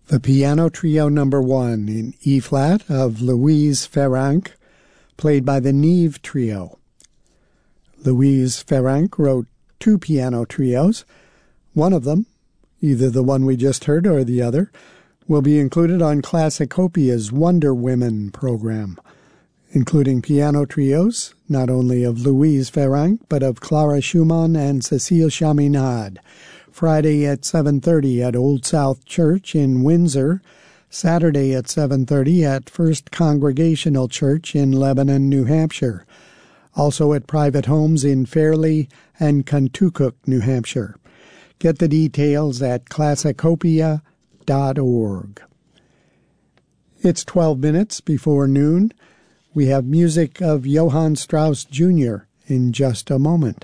The Piano Trio No. 1 in E-flat of Louise Ferranc, played by the Neve Trio. Louise Ferranc wrote 2 piano trios. One of them, either the one we just heard or the other, will be included on Classicopia's Wonder Women program, including piano trios not only of Louise Ferranc but of Clara Schumann and Cécile Chaminade, Friday at 7:30 at Old South Church in Windsor, Saturday at 7:30 at First Congregational Church in Lebanon, New Hampshire, also at private homes in Fairleigh and Contoocook, New Hampshire. Get the details at classicopia.org. It's 12 minutes before noon. We have music of Johann Strauss Jr. in just a moment.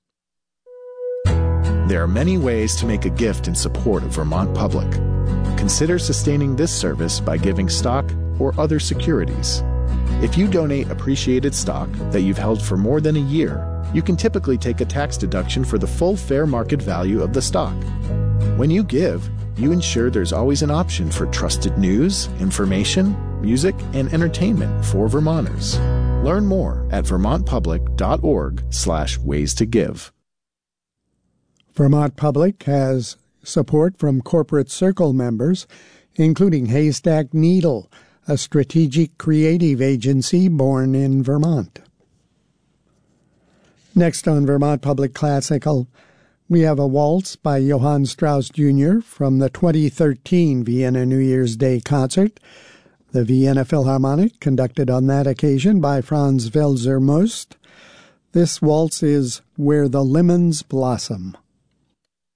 There are many ways to make a gift in support of Vermont Public. Consider sustaining this service by giving stock or other securities. If you donate appreciated stock that you've held for more than a year, you can typically take a tax deduction for the full fair market value of the stock. When you give, you ensure there's always an option for trusted news, information, music, and entertainment for Vermonters. Learn more at vermontpublic.org/ways to give. Vermont Public has support from Corporate Circle members, including Haystack Needle, a strategic creative agency born in Vermont. Next on Vermont Public Classical, we have a waltz by Johann Strauss Jr. from the 2013 Vienna New Year's Day concert, the Vienna Philharmonic, conducted on that occasion by Franz Welser-Most. This waltz is Where the Lemons Blossom.